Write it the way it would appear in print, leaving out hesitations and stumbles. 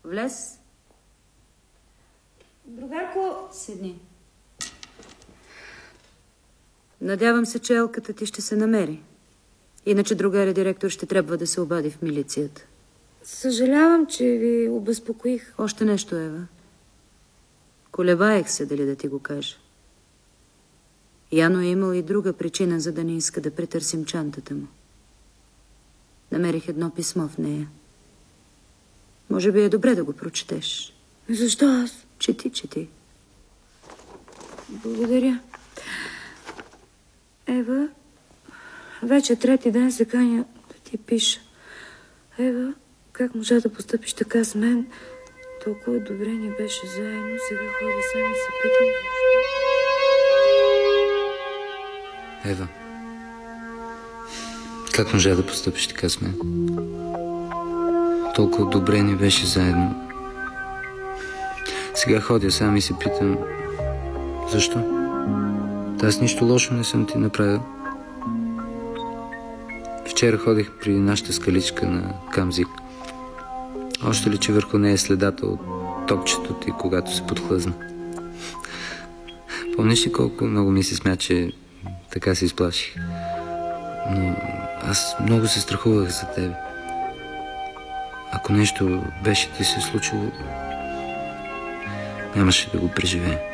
Влез. Другарко... Седни. Надявам се, че елката ти ще се намери. Иначе другаря директор ще трябва да се обади в милицията. Съжалявам, че ви обезпокоих. Още нещо, Ева. Колебаех се дали да ти го кажа. Яно е имал и друга причина, за да не иска да претърсим чантата му. Намерих едно писмо в нея. Може би е добре да го прочетеш. Защо аз? Чети. Благодаря. Ева, вече трети ден се каня да ти пиша. Ева, как можа да постъпиш така с мен? Толкова добре ни беше заедно. Сега ходя сам и се питам защо. Ева, как можа да постъпиш така с мен? Толкова добре ни беше заедно. Сега ходя сам и се питам защо? Аз нищо лошо не съм ти направил. Вчера ходих при нашата скаличка на Камзик. Още ли, че върху нея е следата от топчето ти, когато се подхлъзна? Помниш ли колко много ми се смя, че така се изплаших? Но аз много се страхувах за тебе. Ако нещо беше ти се случило, нямаше да го преживея.